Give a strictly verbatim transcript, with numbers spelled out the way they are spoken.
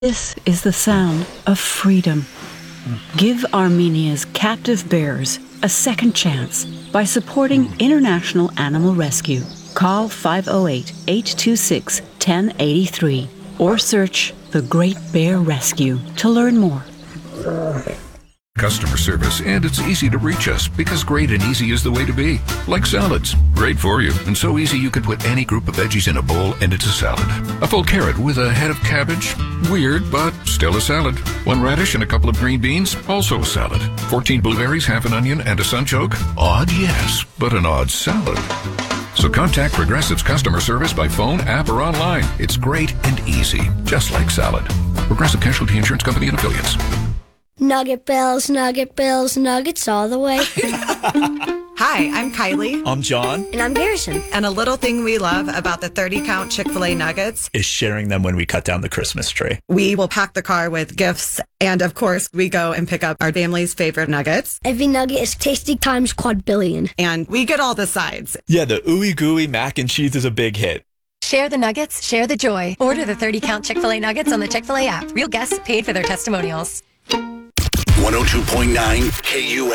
This is the sound of freedom. Give Armenia's captive bears a second chance by supporting International Animal Rescue. Call five oh eight, eight two six, one oh eight three or search The Great Bear Rescue to learn more. Customer service, and it's easy to reach us because great and easy is the way to be. Like salads. Great for you, and so easy you could put any group of veggies in a bowl and it's a salad. A full carrot with a head of cabbage? Weird, but still a salad. One radish and a couple of green beans? Also a salad. fourteen blueberries, half an onion, and a sunchoke? Odd, yes, but an odd salad. So contact Progressive's customer service by phone, app, or online. It's great and easy, just like salad. Progressive Casualty Insurance Company and Affiliates. Nugget Bills, Nugget Bills, Nuggets all the way. Hi, I'm Kylie. I'm John. And I'm Garrison. And a little thing we love about the thirty-count Chick-fil-A nuggets is sharing them when we cut down the Christmas tree. We will pack the car with gifts. And of course, we go and pick up our family's favorite nuggets. Every nugget is tasty times quadrillion. And we get all the sides. Yeah, the ooey gooey mac and cheese is a big hit. Share the nuggets, share the joy. Order the thirty-count Chick-fil-A nuggets on the Chick-fil-A app. Real guests paid for their testimonials. one oh two point nine K U